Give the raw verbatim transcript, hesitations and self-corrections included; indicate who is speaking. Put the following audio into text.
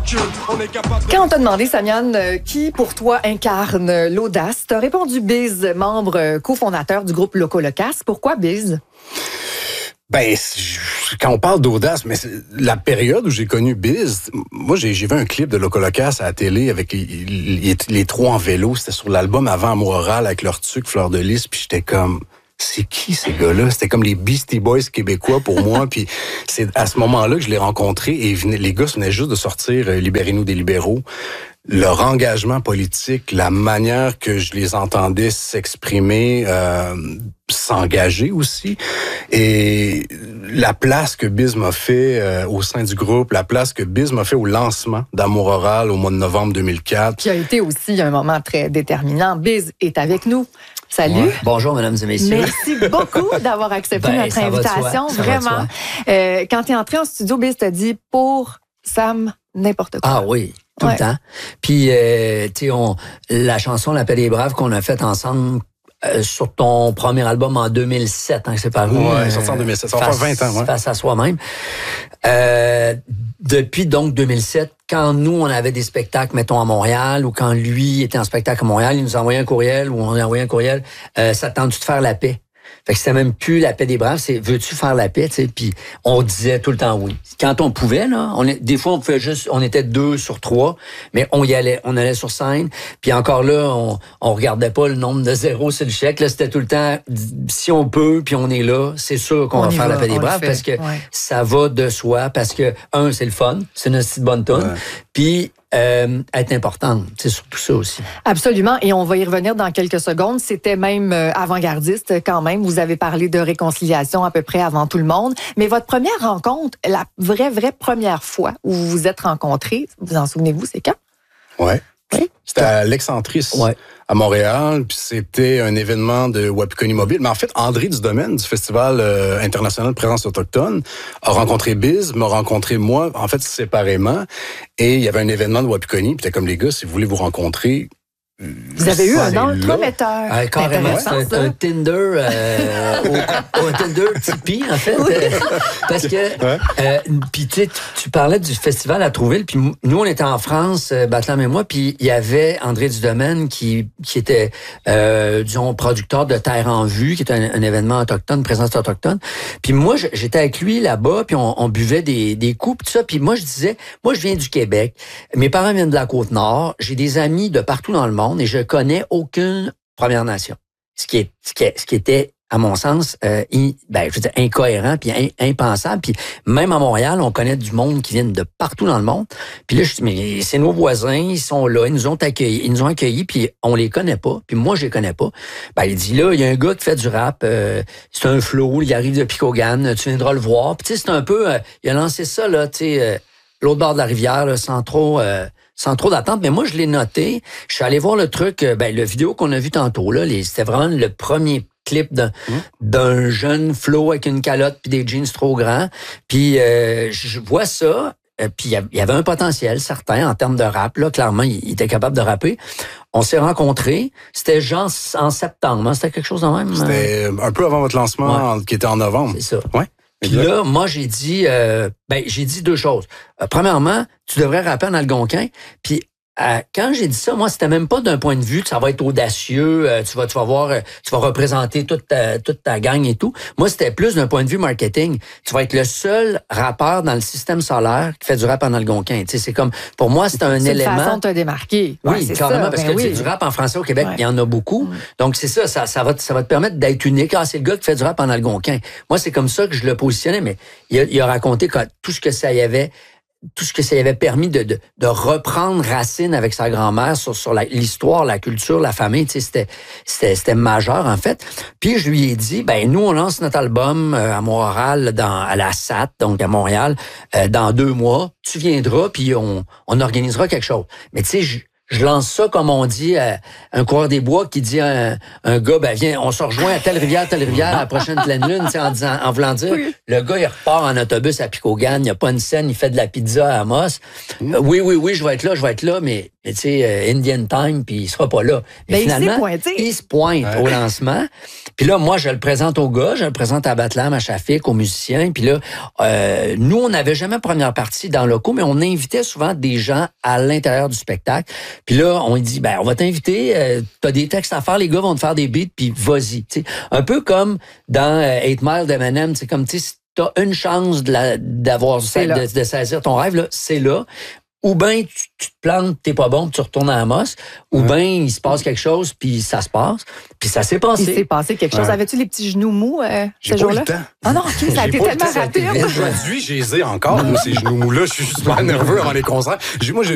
Speaker 1: Quand on t'a demandé, Samian, euh, qui pour toi incarne euh, l'audace, t'as répondu Biz, membre euh, cofondateur du groupe Loco Locass. Pourquoi Biz?
Speaker 2: Ben, quand on parle d'audace, mais la période où j'ai connu Biz, moi j'ai, j'ai vu un clip de Loco Locass à la télé avec les, les, les trois en vélo. C'était sur l'album Avant Amour Oral avec leur tuque Fleur de Lys, puis j'étais comme... C'est qui ces gars-là? C'était comme les Beastie Boys québécois pour moi. Puis c'est à ce moment-là que je l'ai rencontré et venaient, les gars venaient juste de sortir euh, Libérez-nous des libéraux. Leur engagement politique, la manière que je les entendais s'exprimer, euh, s'engager aussi, et la place que Biz m'a fait euh, au sein du groupe, la place que Biz m'a fait au lancement d'Amour Oral au mois de novembre deux mille quatre.
Speaker 1: Qui a été aussi un moment très déterminant. Biz est avec nous. Salut.
Speaker 3: Ouais. Bonjour, mesdames et messieurs.
Speaker 1: Merci beaucoup d'avoir accepté
Speaker 3: ben,
Speaker 1: notre invitation. Vraiment. Euh, quand tu es entré en studio, Biz t'a dit pour Sam, n'importe quoi.
Speaker 3: Ah oui, tout ouais. le temps. Puis, euh, tu sais, on, la chanson L'Appel des Braves qu'on a faite ensemble euh, sur ton premier album en deux mille sept, hein, c'est paru.
Speaker 2: Oui,
Speaker 3: euh,
Speaker 2: sorti en deux mille sept. Ça va faire vingt ans, ouais.
Speaker 3: Face à soi-même. Euh, depuis donc deux mille sept, quand nous, on avait des spectacles, mettons, à Montréal, ou quand lui était en spectacle à Montréal, il nous envoyait un courriel, ou on lui envoyait un courriel, euh, ça tente-tu de faire la paix? Fait que c'était même plus la paix des braves, c'est veux-tu faire la paix, tu sais? Puis on disait tout le temps oui. Quand on pouvait, là, on est, des fois on pouvait juste, on était deux sur trois, mais on y allait, on allait sur scène. Puis encore là, on, on regardait pas le nombre de zéros sur le chèque. Là, c'était tout le temps, si on peut, puis on est là, c'est sûr qu'on on va faire va, la paix des braves parce que ouais. ça va de soi, parce que un, c'est le fun, c'est une petite bonne tonne, ouais. puis Euh, être importante, c'est surtout ça aussi.
Speaker 1: Absolument, et on va y revenir dans quelques secondes. C'était même euh, avant-gardiste quand même. Vous avez parlé de réconciliation à peu près avant tout le monde. Mais votre première rencontre, la vraie, vraie première fois où vous vous êtes rencontrés, vous en souvenez-vous, c'est quand?
Speaker 2: Ouais. Oui. C'était à l'Excentrice, ouais. à Montréal, puis c'était un événement de Wapikoni Mobile. Mais en fait, André Dudomaine, du Festival euh, international de présence autochtone, a rencontré Biz, m'a rencontré moi, en fait, séparément, et il y avait un événement de Wapikoni, puis t'es comme les gars, si vous voulez vous rencontrer...
Speaker 1: Vous avez eu un entremetteur.
Speaker 3: Ah, carrément, c'est un, un Tinder, euh, au, au Tinder Tipeee, en fait. Oui. Parce que, ouais. euh, puis tu sais, tu parlais du festival à Trouville, puis nous, on était en France, Batlam et moi, puis il y avait André Dudomaine qui, qui était, euh, disons, producteur de Terre en Vue, qui était un, un événement autochtone, présence autochtone. Puis moi, j'étais avec lui là-bas, puis on, on buvait des, des coups, puis tout ça. Puis moi, je disais, moi, je viens du Québec, mes parents viennent de la Côte-Nord, j'ai des amis de partout dans le monde, et je connais aucune Première Nation. Ce qui est, ce qui, est, ce qui était, à mon sens, euh, in, ben, je veux dire, incohérent puis in, impensable. Puis même à Montréal, on connaît du monde qui vient de partout dans le monde. Puis là, je dis, mais c'est nos voisins, ils sont là, ils nous ont accueillis, ils nous ont accueillis, puis on les connaît pas. Puis moi, je les connais pas. Ben, il dit, là, il y a un gars qui fait du rap, euh, c'est un flow, il arrive de Picogan, tu viendras le voir. Puis tu sais, c'est un peu, euh, il a lancé ça, là, tu sais, euh, l'autre bord de la rivière, là, sans trop... Euh, sans trop d'attente, mais moi, je l'ai noté. Je suis allé voir le truc, ben, le vidéo qu'on a vu tantôt, là, les, c'était vraiment le premier clip d'un, mmh. d'un jeune Flo avec une calotte puis des jeans trop grands. Puis, euh, je vois ça, euh, puis il y avait un potentiel certain en termes de rap, là. Clairement, il, il était capable de rapper. On s'est rencontrés. C'était genre en septembre, hein? C'était quelque chose de même?
Speaker 2: C'était un peu avant votre lancement, ouais. qui était en novembre.
Speaker 3: C'est ça.
Speaker 2: Ouais.
Speaker 3: Puis là, moi, j'ai dit, euh, ben, j'ai dit deux choses. Euh, premièrement, tu devrais rapper en algonquin. Puis euh, quand j'ai dit ça, moi, c'était même pas d'un point de vue que ça va être audacieux, euh, tu vas, tu vas voir, euh, tu vas représenter toute ta, toute ta gang et tout. Moi, c'était plus d'un point de vue marketing. Tu vas être le seul rappeur dans le système solaire qui fait du rap en algonquin. Tu sais, c'est comme, pour moi, c'est un
Speaker 1: c'est
Speaker 3: élément.
Speaker 1: C'est une façon de te démarquer.
Speaker 3: Oui,
Speaker 1: ouais, c'est
Speaker 3: carrément,
Speaker 1: ça,
Speaker 3: parce
Speaker 1: ben
Speaker 3: que
Speaker 1: oui.
Speaker 3: du rap en français au Québec,
Speaker 1: ouais.
Speaker 3: il y en a beaucoup. Ouais. Donc, c'est ça, ça, ça va, ça va te permettre d'être unique. Ah, c'est le gars qui fait du rap en algonquin. Moi, c'est comme ça que je le positionnais, mais il a, il a raconté tout ce que ça y avait. tout ce que ça lui avait permis de, de, de reprendre racine avec sa grand-mère sur, sur la, l'histoire, la culture, la famille, tu sais, c'était, c'était, c'était majeur, en fait. Puis je lui ai dit, ben nous, on lance notre album euh, à Montréal, dans, à la S A T, donc à Montréal, euh, dans deux mois. Tu viendras, puis on, on organisera quelque chose. Mais tu sais, je, je lance ça, comme on dit, à un coureur des bois qui dit à un, un gars, ben viens, on se rejoint à telle rivière, telle rivière, à la prochaine pleine lune, tu sais, en disant, en voulant dire, oui. Le gars, il repart en autobus à Picogan, il n'y a pas une scène, il fait de la pizza à Amos. Mm. Euh, oui, oui, oui, je vais être là, je vais être là, mais, mais tu sais, euh, Indian Time, puis il sera pas là. Mais
Speaker 1: ben,
Speaker 3: finalement,
Speaker 1: il,
Speaker 3: il se pointe ouais. au lancement. Puis là, moi, je le présente au gars, je le présente à Batlam, à Shafik, aux musiciens. Puis là, euh, nous, on n'avait jamais première partie dans le locaux, mais on invitait souvent des gens à l'intérieur du spectacle. Puis là, on dit, ben, on va t'inviter, euh, t'as des textes à faire, les gars vont te faire des beats, puis vas-y. T'sais. Un peu comme dans euh, Eight Mile d'Eminem, c'est comme, tu sais, si t'as une chance de la, d'avoir de, de saisir ton rêve, là, c'est là. Ou bien tu, tu te plantes, t'es pas bon, puis tu retournes à Amos. Ou bien il se passe quelque chose, puis ça se passe. Puis ça s'est passé.
Speaker 1: Il s'est passé quelque chose. Ouais. Avais-tu les petits genoux mous euh, ce jour-là?
Speaker 2: Ah
Speaker 1: non, okay, ça a été tellement rapide.
Speaker 2: Aujourd'hui, j'ai les ai encore, moi, ces genoux mous-là. Je suis super nerveux avant les concerts. Moi,